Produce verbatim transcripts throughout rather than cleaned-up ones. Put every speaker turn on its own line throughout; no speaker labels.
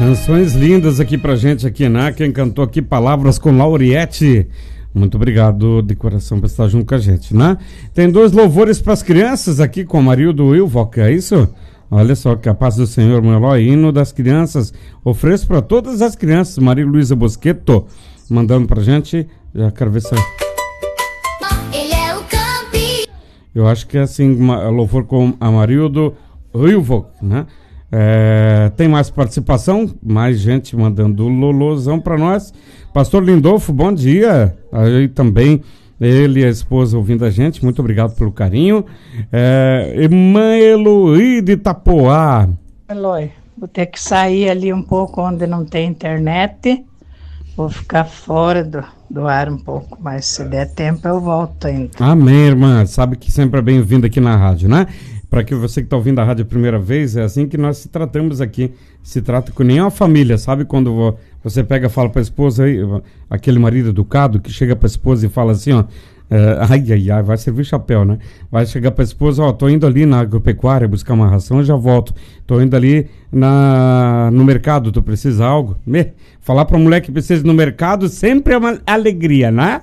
Canções lindas aqui pra gente aqui, né? Quem cantou aqui Palavras com Lauriette. Muito obrigado de coração por estar junto com a gente, né? Tem dois louvores para as crianças aqui com o Marildo Wilvock, é isso? Olha só, que a paz do Senhor, meu Eloy, hino das crianças, ofereço para todas as crianças. Maria Luísa Bosqueto mandando pra gente. Já quero ver se...
Ele é o campeão.
Eu acho que é assim, uma, louvor com a Marildo Wilvock, né? É, tem mais participação, mais gente mandando lolozão para nós. Pastor Lindolfo, bom dia. Aí também ele e a esposa ouvindo a gente, muito obrigado pelo carinho. É, irmã Eloí de Itapoá.
Eloy, vou ter que sair ali um pouco onde não tem internet. Vou ficar fora do, do ar um pouco, mas se der tempo eu volto ainda.
Amém, irmã. Sabe que sempre é bem-vindo aqui na rádio, né? Para que você que está ouvindo a rádio a primeira vez, é assim que nós se tratamos aqui. Se trata com nenhuma família, sabe? Quando você pega e fala para a esposa, aquele marido educado que chega para a esposa e fala assim, ó, é, ai, ai, ai, vai servir chapéu, né? Vai chegar para a esposa, ó, tô indo ali na agropecuária buscar uma ração e já volto. Tô indo ali na, no mercado, tu precisa de algo? Me, falar para mulher que precisa ir no mercado sempre é uma alegria, né?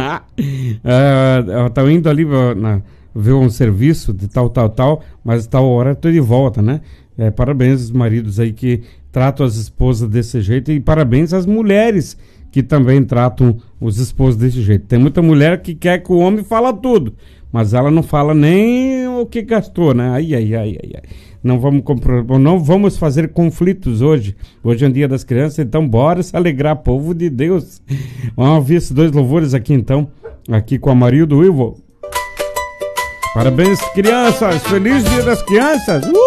é, tô indo ali na... ver um serviço de tal, tal, tal, mas tal hora eu tô de volta, né? É, parabéns aos maridos aí que tratam as esposas desse jeito e parabéns às mulheres que também tratam os esposos desse jeito. Tem muita mulher que quer que o homem fala tudo, mas ela não fala nem o que gastou, né? Ai, ai, ai, ai, ai. Não vamos, não vamos fazer conflitos hoje. Hoje é o dia das crianças, então bora se alegrar, povo de Deus. Vamos ouvir esses dois louvores aqui então, aqui com a Marildo Wilvo. Parabéns, crianças! Feliz Dia das Crianças! Uh!